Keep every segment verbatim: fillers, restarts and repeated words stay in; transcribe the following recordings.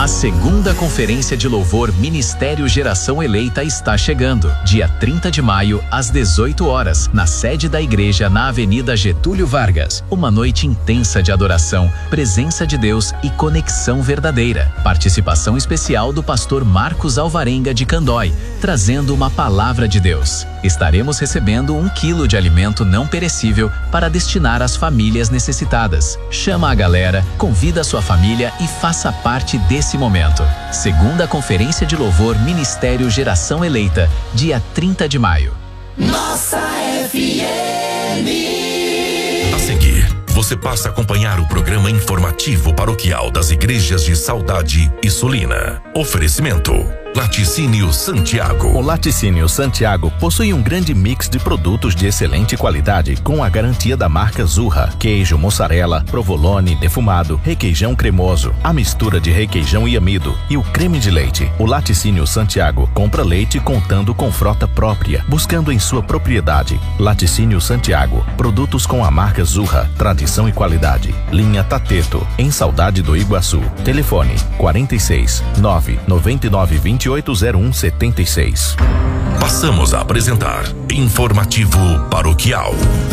A segunda Conferência de Louvor Ministério Geração Eleita está chegando, dia trinta de maio, às dezoito horas, na sede da igreja na Avenida Getúlio Vargas. Uma noite intensa de adoração, presença de Deus e conexão verdadeira. Participação especial do pastor Marcos Alvarenga de Candói, trazendo uma palavra de Deus. Estaremos recebendo um quilo de alimento não perecível para destinar às famílias necessitadas. Chama a galera, convida a sua família e faça parte desse Esse momento. Segunda Conferência de Louvor Ministério Geração Eleita, dia trinta de maio. Nossa F M. A seguir, você passa a acompanhar o programa informativo paroquial das igrejas de Saudade e Sulina. Oferecimento: Laticínio Santiago. O Laticínio Santiago possui um grande mix de produtos de excelente qualidade, com a garantia da marca Zurra: queijo, mussarela, provolone, defumado, requeijão cremoso, a mistura de requeijão e amido e o creme de leite. O Laticínio Santiago compra leite contando com frota própria, buscando em sua propriedade. Laticínio Santiago, produtos com a marca Zurra, tradição e qualidade. Linha Tateto, em Saudade do Iguaçu. Telefone quarenta e seis, nove nove nove, vinte e oito zero um setenta e seis. Passamos a apresentar Informativo Paroquial.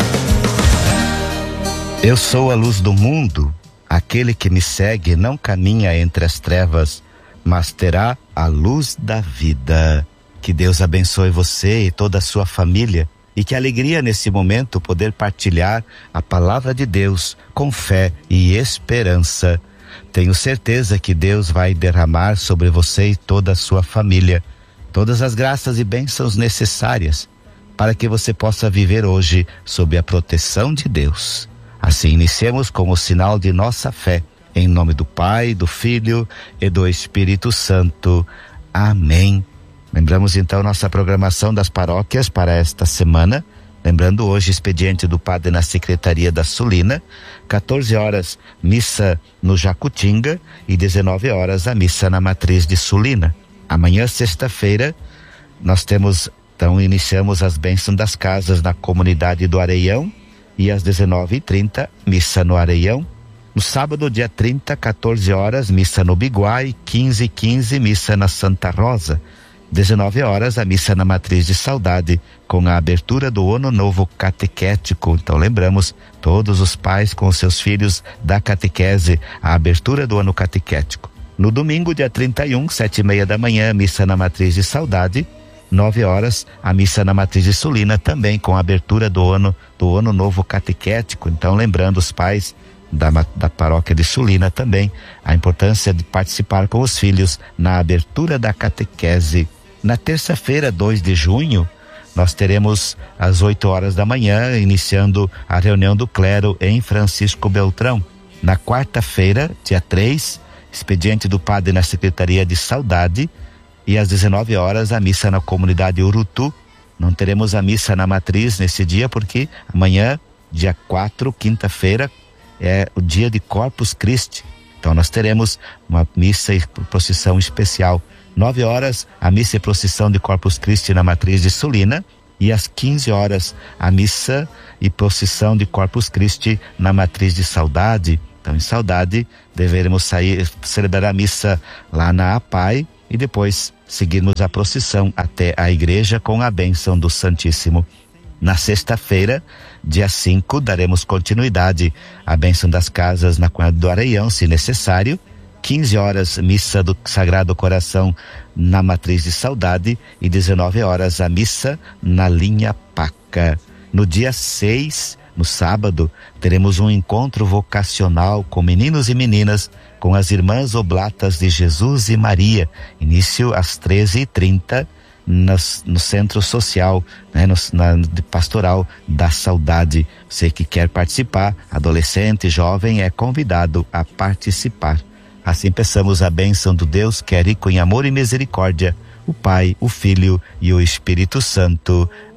Eu sou a luz do mundo. Aquele que me segue não caminha entre as trevas, mas terá a luz da vida. Que Deus abençoe você e toda a sua família, e que alegria nesse momento poder partilhar a palavra de Deus com fé e esperança. Tenho certeza que Deus vai derramar sobre você e toda a sua família todas as graças e bênçãos necessárias para que você possa viver hoje sob a proteção de Deus. Assim iniciemos com o sinal de nossa fé, em nome do Pai, do Filho e do Espírito Santo. Amém. Lembramos então nossa programação das paróquias para esta semana. Lembrando hoje, expediente do padre na Secretaria da Sulina, quatorze horas, missa no Jacutinga e dezenove horas, a missa na Matriz de Sulina. Amanhã, sexta-feira, nós temos, então, iniciamos as bênçãos das casas na comunidade do Areião e às dezenove e trinta, missa no Areião. No sábado, dia trinta, quatorze horas, missa no Biguai, quinze e quinze, missa na Santa Rosa. dezenove horas, a missa na Matriz de Saudade, com a abertura do Ano Novo Catequético. Então lembramos, todos os pais com seus filhos da catequese, a abertura do Ano Catequético. No domingo, dia trinta e um, sete e meia da manhã, missa na Matriz de Saudade. nove horas, a missa na Matriz de Sulina, também com a abertura do Ano, do ano Novo Catequético. Então lembrando os pais da, da paróquia de Sulina também, a importância de participar com os filhos na abertura da catequese. Na terça-feira, dois de junho, nós teremos às oito horas da manhã, iniciando a reunião do clero em Francisco Beltrão. Na quarta-feira, dia três, expediente do padre na Secretaria de Saudade, e às dezenove horas, a missa na comunidade Urutu. Não teremos a missa na Matriz nesse dia, porque amanhã, dia quatro, quinta-feira, é o dia de Corpus Christi. Então nós teremos uma missa e procissão especial. nove horas, a missa e procissão de Corpus Christi na Matriz de Sulina, e às quinze horas, a missa e procissão de Corpus Christi na Matriz de Saudade. Então, em Saudade, deveremos sair, celebrar a missa lá na A P A I e depois seguirmos a procissão até a igreja com a bênção do Santíssimo. Na sexta-feira, dia cinco, daremos continuidade à bênção das casas na comunidade do Areião, se necessário. quinze horas, missa do Sagrado Coração na Matriz de Saudade, e dezenove horas, a missa na linha Paca. No dia seis, no sábado, teremos um encontro vocacional com meninos e meninas, com as Irmãs Oblatas de Jesus e Maria. Início às treze e trinta, no, no Centro Social, né, no, na, de Pastoral da Saudade. Você que quer participar, adolescente, jovem, é convidado a participar. Assim peçamos a bênção do Deus que é rico em amor e misericórdia, o Pai, o Filho e o Espírito Santo.